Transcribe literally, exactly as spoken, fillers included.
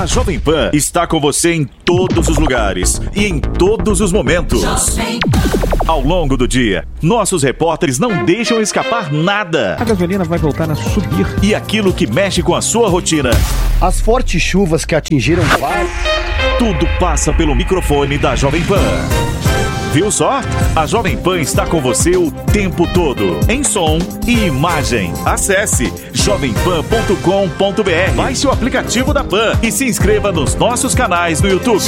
A Jovem Pan está com você em todos os lugares e em todos os momentos. Ao longo do dia, nossos repórteres não deixam escapar nada. A gasolina vai voltar a subir. E aquilo que mexe com a sua rotina. As fortes chuvas que atingiram vários. Tudo passa pelo microfone da Jovem Pan. Viu só? A Jovem Pan está com você o tempo todo, em som e imagem. Acesse jovem pan ponto com ponto b r, baixe o aplicativo da Pan e se inscreva nos nossos canais no YouTube.